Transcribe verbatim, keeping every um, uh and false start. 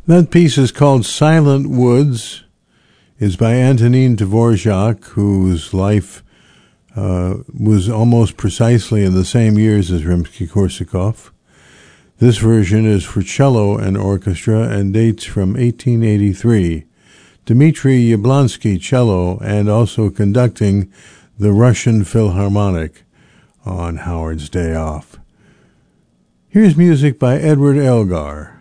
That piece is called Silent Woods, is by Antonin Dvorak, whose life uh, was almost precisely in the same years as Rimsky-Korsakov. This version is for cello and orchestra and dates from eighteen eighty-three. Dmitry Yablonsky, cello, and also conducting the Russian Philharmonic on Howard's Day Off. Here's music by Edward Elgar.